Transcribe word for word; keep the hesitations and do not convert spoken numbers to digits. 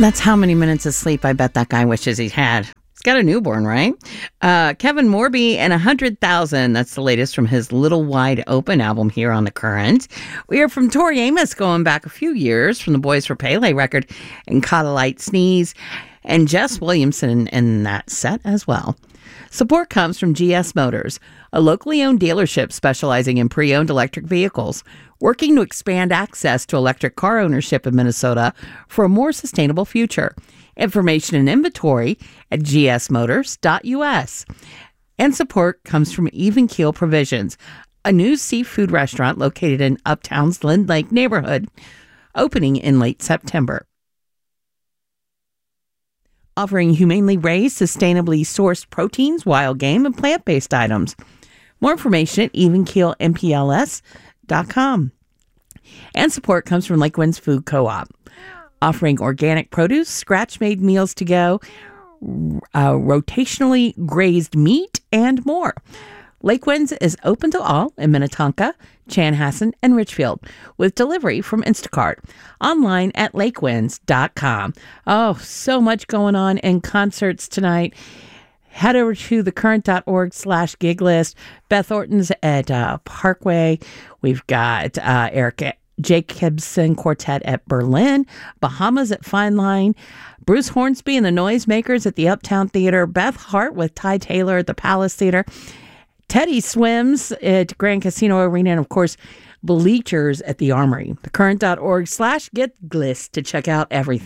That's how many minutes of sleep I bet that guy wishes he had. He's got a newborn, right? Uh, Kevin Morby and one hundred thousand. That's the latest from his Little Wide Open album here on The Current. We hear from Tori Amos going back a few years from the Boys for Pele record and Caught a Light Sneeze, and Jess Williamson in that set as well. Support comes from G S Motors, a locally owned dealership specializing in pre-owned electric vehicles, working to expand access to electric car ownership in Minnesota for a more sustainable future. Information and inventory at g s motors dot u s. And support comes from Even Keel Provisions, a new seafood restaurant located in Uptown's Lynn Lake neighborhood, opening in late September. Offering humanely raised, sustainably sourced proteins, wild game, and plant-based items. More information at even keel m p l s dot com. And support comes from Lake Winds Food Co-op, offering organic produce, scratch-made meals to go, uh, rotationally grazed meat, and more. Lake Winds is open to all in Minnetonka, Chanhassen, and Richfield, with delivery from Instacart. Online at lake winds dot com. Oh, so much going on in concerts tonight. Head over to thecurrent.org slash gig list. Beth Orton's at uh, Parkway. We've got uh, Eric Jacobson Quartet at Berlin. Bahamas at Fine Line. Bruce Hornsby and the Noisemakers at the Uptown Theater. Beth Hart with Ty Taylor at the Palace Theater. Teddy Swims at Grand Casino Arena, and of course, Bleachers at the Armory. Thecurrent.org slash get list to check out everything.